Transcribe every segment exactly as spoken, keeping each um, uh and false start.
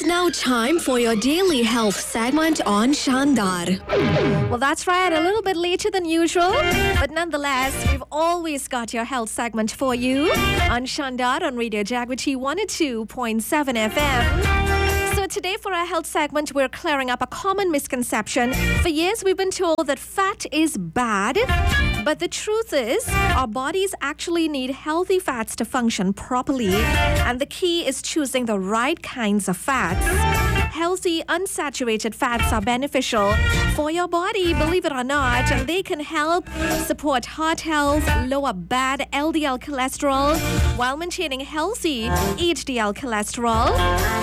It's now time for your daily health segment on Shandar. Well, that's right, a little bit later than usual, but nonetheless, we've always got your health segment for you on Shandar on Radio Jagriti one oh two point seven F M. So today for our health segment, we're clearing up a common misconception. For years, we've been told that fat is bad, but the truth is our bodies actually need healthy fats to function properly, and the key is choosing the right kinds of fats. Healthy, unsaturated fats are beneficial for your body, believe it or not, and they can help support heart health, lower bad L D L cholesterol, while maintaining healthy H D L cholesterol.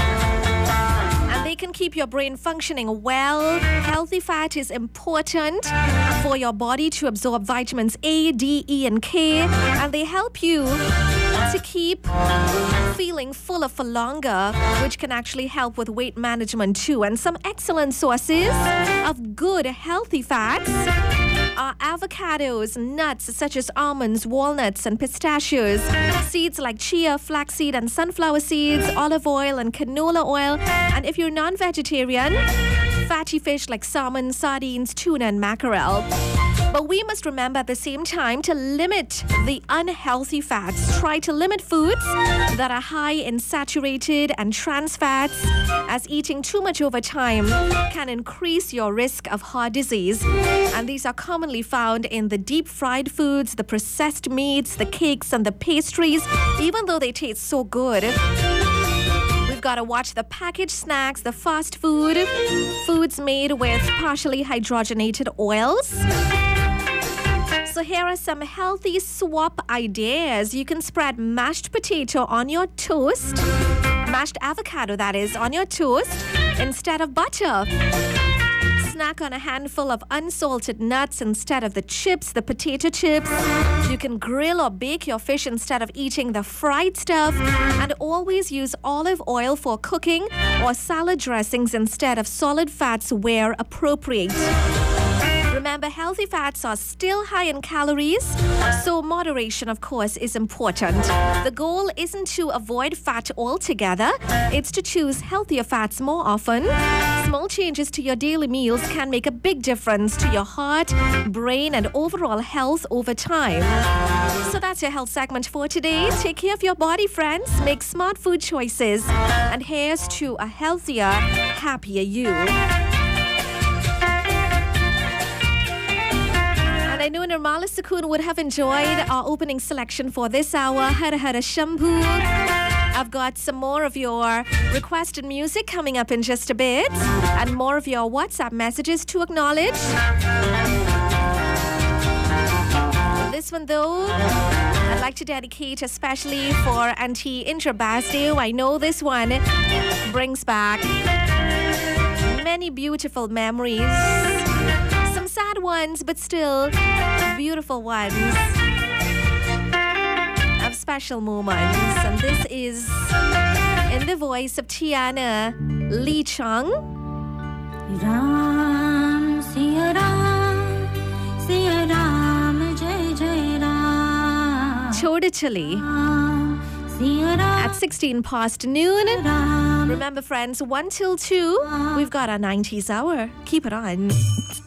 And they can keep your brain functioning well. Healthy fat is important for your body to absorb vitamins A, D, E, and K, and they help you to keep feeling fuller for longer, which can actually help with weight management too. And some excellent sources of good, healthy fats are avocados, nuts such as almonds, walnuts, and pistachios, seeds like chia, flaxseed, and sunflower seeds, olive oil, and canola oil. And if you're non-vegetarian, fatty fish like salmon, sardines, tuna, and mackerel. But we must remember at the same time to limit the unhealthy fats. Try to limit foods that are high in saturated and trans fats, as eating too much over time can increase your risk of heart disease. And these are commonly found in the deep fried foods, the processed meats, the cakes, and the pastries, even though they taste so good. We've got to watch the packaged snacks, the fast food, foods made with partially hydrogenated oils. So here are some healthy swap ideas. You can spread mashed potato on your toast, mashed avocado that is, on your toast instead of butter. Snack on a handful of unsalted nuts instead of the chips, the potato chips. You can grill or bake your fish instead of eating the fried stuff. And always use olive oil for cooking or salad dressings instead of solid fats where appropriate. Remember, healthy fats are still high in calories, so moderation, of course, is important. The goal isn't to avoid fat altogether, it's to choose healthier fats more often. Small changes to your daily meals can make a big difference to your heart, brain, and overall health over time. So that's your health segment for today. Take care of your body, friends. Make smart food choices. And here's to a healthier, happier you. I know Nirmala Sukoon would have enjoyed our opening selection for this hour, Hara Hara Shambhu. I've got some more of your requested music coming up in just a bit, and more of your WhatsApp messages to acknowledge. This one, though, I'd like to dedicate especially for Auntie Indra Basdeo. I know this one brings back many beautiful memories. Sad ones, but still beautiful ones of special moments. And this is in the voice of Tiana Lee Chung. Ram, Siya Ram, Siya Ram, Jai Jai Ram. Choda Chali. At sixteen past noon. Remember, friends, one till two, we've got our nineties hour. Keep it on.